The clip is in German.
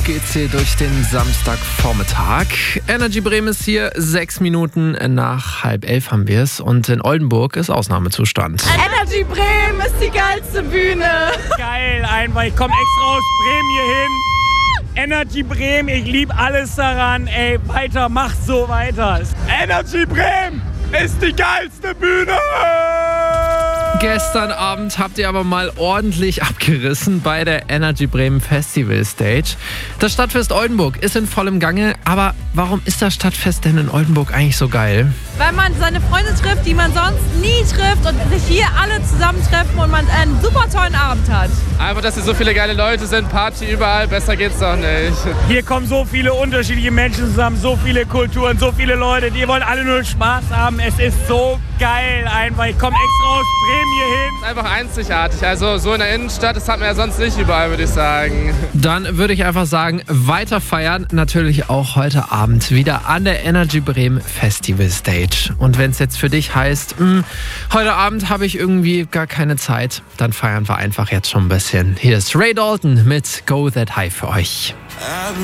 geht's hier durch den Samstagvormittag. Energy Bremen ist hier, 6 Minuten nach 10:30 haben wir es. Und in Oldenburg ist Ausnahmezustand. Energy Bremen ist die geilste Bühne. Geil, einfach. Ich komme extra aus Bremen hier hin. Energy Bremen, ich liebe alles daran. Ey, weiter, mach so weiter. Energy Bremen ist die geilste Bühne. Gestern Abend habt ihr aber mal ordentlich abgerissen bei der Energy Bremen Festival Stage. Das Stadtfest Oldenburg ist in vollem Gange, aber warum ist das Stadtfest denn in Oldenburg eigentlich so geil? Weil man seine Freunde trifft, die man sonst nie trifft und sich hier alle zusammentreffen und man einen super tollen Abend hat. Einfach, dass hier so viele geile Leute sind, Party überall, besser geht's doch nicht. Hier kommen so viele unterschiedliche Menschen zusammen, so viele Kulturen, so viele Leute, die wollen alle nur Spaß haben. Es ist so geil einfach. Ich komme extra aus Bremen hier hin. Es ist einfach einzigartig, also so in der Innenstadt, das hat man ja sonst nicht überall, würde ich sagen. Dann würde ich einfach sagen, weiter feiern, natürlich auch heute Abend wieder an der Energy Bremen Festival Stage. Und wenn es jetzt für dich heißt, heute Abend habe ich irgendwie gar keine Zeit, dann feiern wir einfach jetzt schon ein bisschen. Hier ist Ray Dalton mit Go That High für euch.